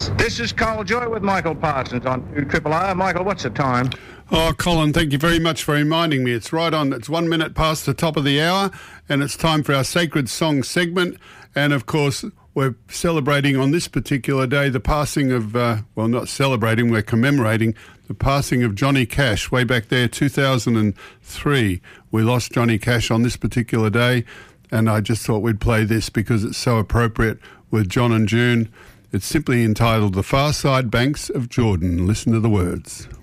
This is Carl Joy with Michael Parsons on 2RRR. Michael, what's the time? Oh, Colin, thank you very much for reminding me. It's right on. It's 1 minute past the top of the hour, and it's time for our Sacred Song segment. And, of course, we're celebrating on this particular day the passing of, not celebrating, we're commemorating the passing of Johnny Cash way back there, 2003. We lost Johnny Cash on this particular day, and I just thought we'd play this because it's so appropriate with John and June. It's simply entitled The Far Side Banks of Jordan. Listen to the words.